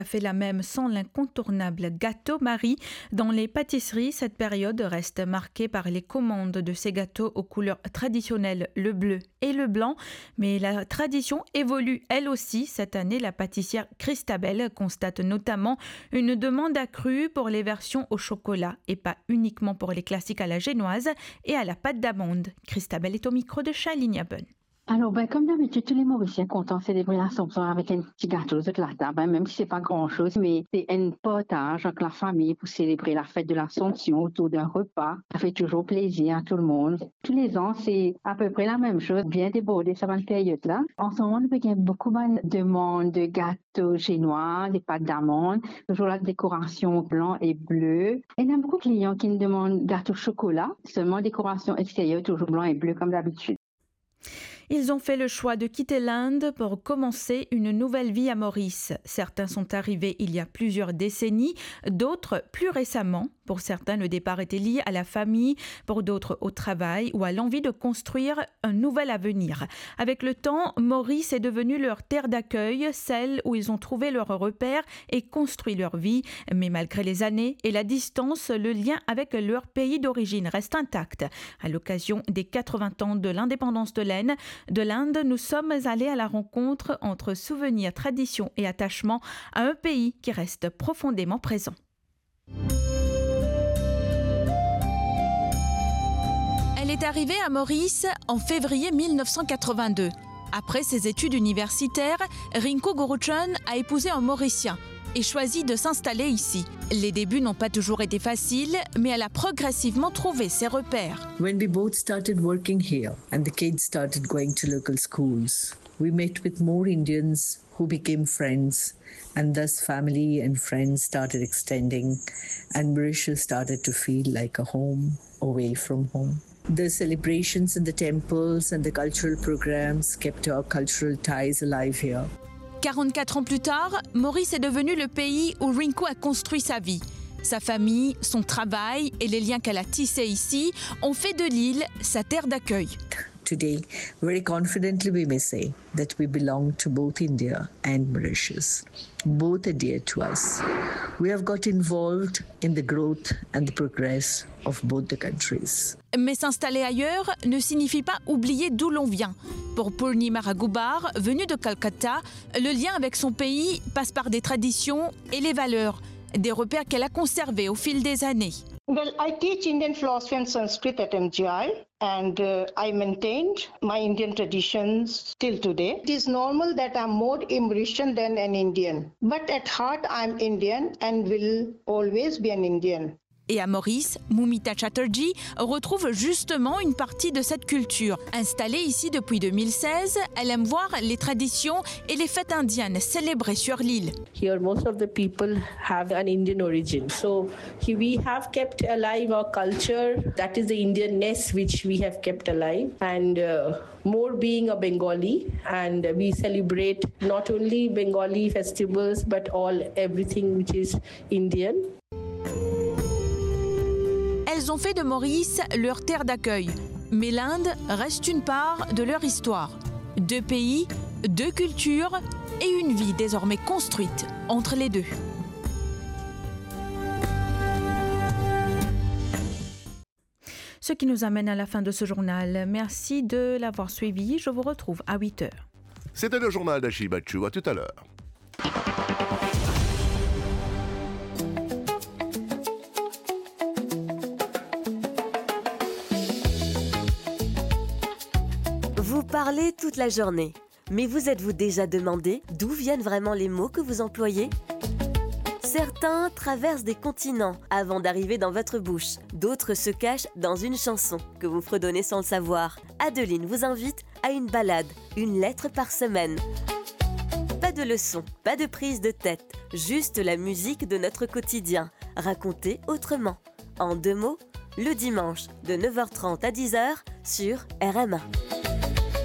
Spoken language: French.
fait la même sans l'incontournable gâteau Marie. Dans les pâtisseries, cette période reste marquée par les commandes de ces gâteaux aux couleurs traditionnelles, le bleu et le blanc. Mais la tradition évolue elle aussi. Cette année, la pâtissière Christabel constate notamment une demande accrue pour les versions au chocolat et pas uniquement pour les classiques à la génoise et à la pâte d'amande. Christabel est au micro de Charline Yaben. Alors, comme d'habitude, tous les Mauriciens contents de célébrer l'Assomption avec un petit gâteau sur la table, même si c'est pas grand-chose, mais c'est un partage avec la famille pour célébrer la fête de l'Assomption autour d'un repas. Ça fait toujours plaisir à tout le monde. Tous les ans, c'est à peu près la même chose, bien débordé sur cette période-là. En ce moment, il y a beaucoup de demandes de gâteaux génois, des pâtes d'amande, toujours la décoration blanc et bleu. Et il y a beaucoup de clients qui nous demandent gâteau chocolat, seulement décoration extérieure, toujours blanc et bleu comme d'habitude. Ils ont fait le choix de quitter l'Inde pour commencer une nouvelle vie à Maurice. Certains sont arrivés il y a plusieurs décennies, d'autres plus récemment. Pour certains, le départ était lié à la famille, pour d'autres au travail ou à l'envie de construire un nouvel avenir. Avec le temps, Maurice est devenu leur terre d'accueil, celle où ils ont trouvé leur repère et construit leur vie. Mais malgré les années et la distance, le lien avec leur pays d'origine reste intact. À l'occasion des 80 ans de l'indépendance de l'Inde, nous sommes allés à la rencontre entre souvenirs, traditions et attachements à un pays qui reste profondément présent. Elle est arrivée à Maurice en février 1982. Après ses études universitaires, Rinko Guruchan a épousé un Mauricien et choisi de s'installer ici. Les débuts n'ont pas toujours été faciles, mais elle a progressivement trouvé ses repères. When we both started working here and the kids started going to local schools, we met with more Indians who became friends, and thus family and friends started extending, and Mauritius started to feel like a home away from home. The celebrations in the temples and the cultural programs kept our cultural ties alive here. 44 ans plus tard, Maurice est devenu le pays où Rinko a construit sa vie. Sa famille, son travail et les liens qu'elle a tissés ici ont fait de l'île sa terre d'accueil. Today, very confidently we may say that we belong to both India and Mauritius. Both are dear to us. We have got involved in the growth and the progress of both the countries. Mais s'installer ailleurs ne signifie pas oublier d'où l'on vient. Pour Purnima Raghubar, venue de Calcutta, le lien avec son pays passe par des traditions et les valeurs, des repères qu'elle a conservés au fil des années. Well, I teach Indian philosophy and Sanskrit at MGI, and I maintained my Indian traditions till today. It is normal that I'm more Mauritian than an Indian, but at heart I'm Indian and will always be an Indian. Et à Maurice, Moumita Chatterjee retrouve justement une partie de cette culture. Installée ici depuis 2016, elle aime voir les traditions et les fêtes indiennes célébrées sur l'île. Here most of the people have an Indian origin. So we have kept alive our culture. That is the Indianness which we have kept alive. And more being a Bengali, and we celebrate not only Bengali festivals but everything which is Indian. Elles ont fait de Maurice leur terre d'accueil. Mais l'Inde reste une part de leur histoire. 2 pays, 2 cultures et une vie désormais construite entre les deux. Ce qui nous amène à la fin de ce journal. Merci de l'avoir suivi. Je vous retrouve à 8h. C'était le journal d'Achille Bachou. À tout à l'heure. Vous parlez toute la journée, mais vous êtes-vous déjà demandé d'où viennent vraiment les mots que vous employez ? Certains traversent des continents avant d'arriver dans votre bouche. D'autres se cachent dans une chanson que vous fredonnez sans le savoir. Adeline vous invite à une balade, une lettre par semaine. Pas de leçons, pas de prise de tête, juste la musique de notre quotidien, racontée autrement. En 2 mots, le dimanche de 9h30 à 10h sur RMA.